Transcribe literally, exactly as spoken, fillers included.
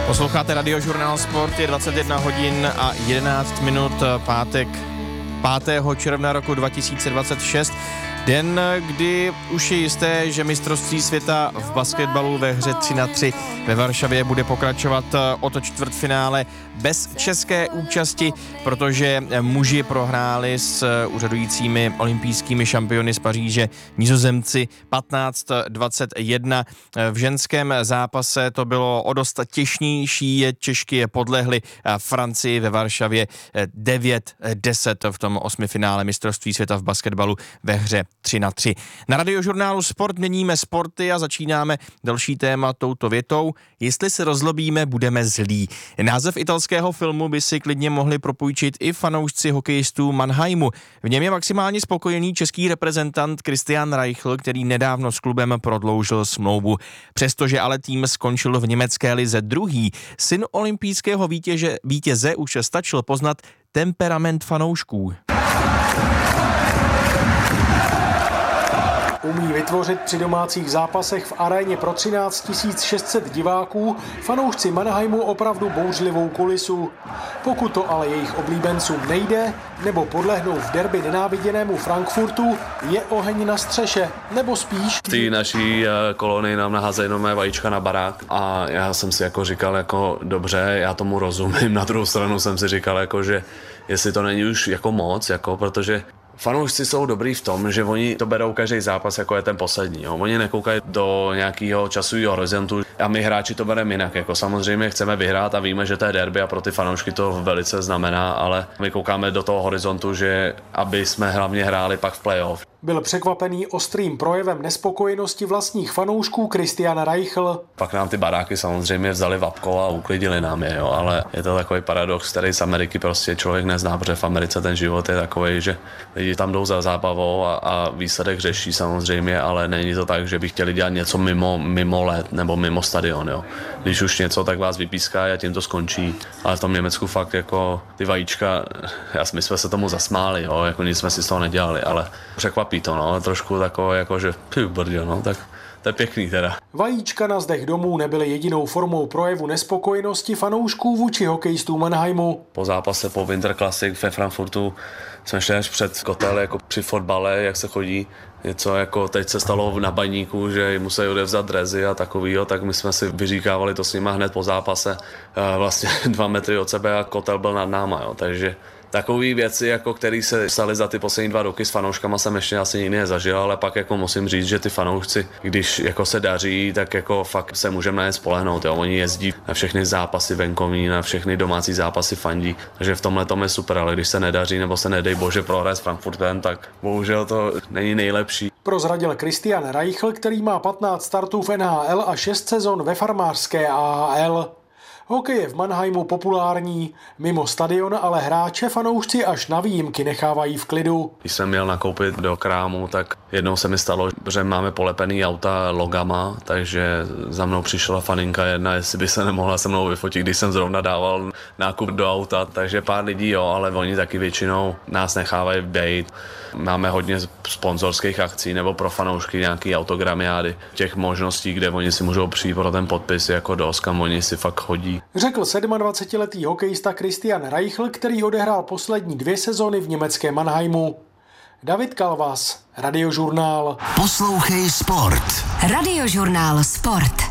Posloucháte Radiožurnál Sport, je dvacet jedna hodin a jedenáct minut, pátek pátého června roku dva tisíce dvacet šest. Den, kdy už je jisté, že mistrovství světa v basketbalu ve hře tři na tři ve Varšavě bude pokračovat o to čtvrtfinále bez české účasti, protože muži prohráli s úřadujícími olympijskými šampiony z Paříže Nizozemci patnáct dvacet jedna. V ženském zápase to bylo o dost těžnější, Češky je podlehly Francii ve Varšavě devět deset v tom osmifinále mistrovství světa v basketbalu ve hře tři na tři. Na Radiožurnálu Sport měníme sporty a začínáme další téma touto větou. Jestli se rozlobíme, budeme zlí. Název italského filmu by si klidně mohli propůjčit i fanoušci hokejistů Mannheimu. V něm je maximálně spokojený český reprezentant Christian Reichel, který nedávno s klubem prodloužil smlouvu. Přestože ale tým skončil v německé lize druhý, syn olympijského vítěze, vítěze už stačil poznat temperament fanoušků. Umí vytvořit při domácích zápasech v aréně pro třináct tisíc šest set diváků fanoušci Mannheimu opravdu bouřlivou kulisu. Pokud to ale jejich oblíbencům nejde, nebo podlehnou v derby nenáviděnému Frankfurtu, je oheň na střeše, nebo spíš... V té naší kolonii nám naházejí nové vajíčka na barák a já jsem si jako říkal, jako dobře, já tomu rozumím, na druhou stranu jsem si říkal, jako, že jestli to není už jako moc, jako, protože fanoušci jsou dobrý v tom, že oni to berou každý zápas, jako je ten poslední. Jo. Oni nekoukají do nějakého časového horizontu a my hráči to bereme jinak. Jako samozřejmě chceme vyhrát a víme, že to je derby a pro ty fanoušky to velice znamená, ale my koukáme do toho horizontu, že aby jsme hlavně hráli pak v playoff. Byl překvapený ostrým projevem nespokojenosti vlastních fanoušků Christian Reichel. Pak nám ty baráky samozřejmě vzali vapko a uklidili nám je, jo, ale je to takový paradox, který z Ameriky prostě člověk nezná, protože v Americe ten život je takový, že lidi tam jdou za zábavou a, a výsledek řeší samozřejmě, ale není to tak, že by chtěli dělat něco mimo, mimo let nebo mimo stadion, jo. Když už něco, tak vás vypíská a tím to skončí, ale v tom Německu fakt jako ty vajíčka, my jsme se tomu zasmáli, jo, jako nic jsme si z toho nedělali, ale překvapí to, no, trošku takové jako, že pí brďo, no, tak to je pěkný teda. Vajíčka na zdech domů nebyly jedinou formou projevu nespokojenosti fanoušků vůči hokejistů Mannheimu. Po zápase po Winter Classic ve Frankfurtu jsme šli až před kotel, jako při fotbale, jak se chodí. Něco jako teď se stalo na Baníku, že musí odevzat drezy a takovýho, tak my jsme si vyříkávali to s nima hned po zápase, vlastně dva metry od sebe a kotel byl nad náma, jo, takže takové věci, jako které se staly za ty poslední dva roky s fanouškama, jsem ještě asi nikdy nezažil, ale pak jako musím říct, že ty fanoušci, když jako se daří, tak jako fakt se můžeme na ně spolehnout. Jo. Oni jezdí na všechny zápasy venkovní, na všechny domácí zápasy fandí, takže v tomhle tom je super, ale když se nedaří nebo se nedej bože prohraje s Frankfurtem, tak bohužel to není nejlepší. Prozradil Christian Reichel, který má patnáct startů v N H L a šest sezon ve farmářské A H L. Hokej je v Mannheimu populární, mimo stadion ale hráče fanoušci až na výjimky nechávají v klidu. Když jsem měl nakoupit do krámu, tak jednou se mi stalo, že máme polepený auta logama, takže za mnou přišla faninka jedna, jestli by se nemohla se mnou vyfotit, když jsem zrovna dával nákup do auta, takže pár lidí jo, ale oni taky většinou nás nechávají bejt. Máme hodně sponzorských akcí nebo pro fanoušky nějaký autogramiády, těch možností, kde oni si můžou přijít pro ten podpis jako dost, kam oni si fakt chodí. Řekl sedmadvacetiletý hokejista Christian Reichel, který odehrál poslední dvě sezony v německém Mannheimu. David Kalvas, Radiožurnál. Poslouchej sport. Radiožurnál Sport.